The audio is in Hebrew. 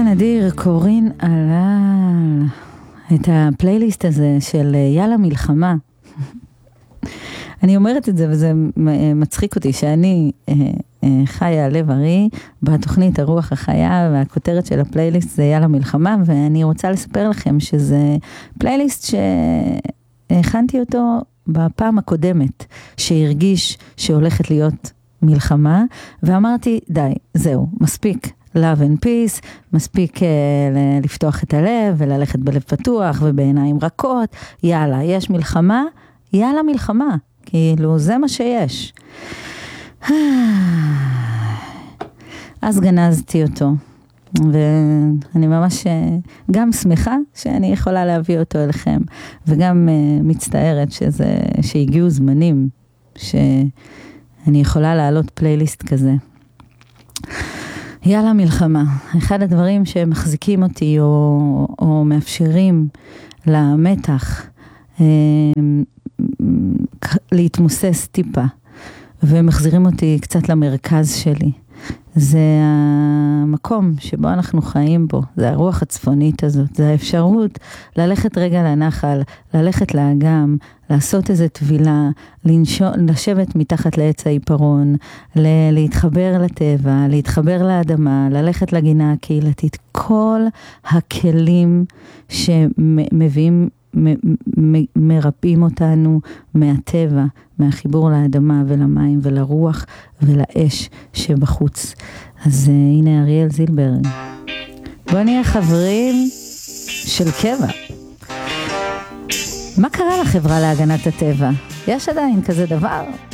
אדיר, קורין עלל, את הפלייליסט הזה של יאללה מלחמה. אני אומרת את זה וזה מצחיק אותי שאני חיה לב ארי בתוכנית הרוח החיה, והכותרת של הפלייליסט זה יאללה מלחמה, ואני רוצה לספר לכם שזה פלייליסט שהכנתי אותו בפעם הקודמת, שהרגיש שהולכת להיות מלחמה, ואמרתי די, זהו, מספיק. love and peace, מספיק לפתוח את הלב וללכת בלב פתוח ובעיניים רכות, יאללה, יש מלחמה, יאללה מלחמה, כאילו זה מה שיש. אז גנזתי אותו, ואני ממש גם שמחה שאני יכולה להביא אותו אליכם, וגם מצטערת שהגיעו זמנים שאני יכולה להעלות פלייליסט כזה. יאללה מלחמה, אחד הדברים שמחזיקים אותי או מאפשרים למתח להתמוסס טיפה ומחזירים אותי קצת למרכז שלי. זה המקום שבו אנחנו חיים בו, זה הרוח הצפונית הזאת, זה האפשרות ללכת רגע לנחל, ללכת לאגם, לעשות איזו טבילה, לשבת מתחת לעץ העיפרון, להתחבר לטבע, להתחבר לאדמה, ללכת לגינה הקהילתית, כל הכלים שמביאים, מרפאים אותנו מהטבע, מהחיבור לאדמה ולמים ולרוח ולאש שבחוץ. אז הנה אריאל זילברג. בוא נהיה חברים של קבע. מה קרה לחברה להגנת הטבע? יש עדיין כזה דבר?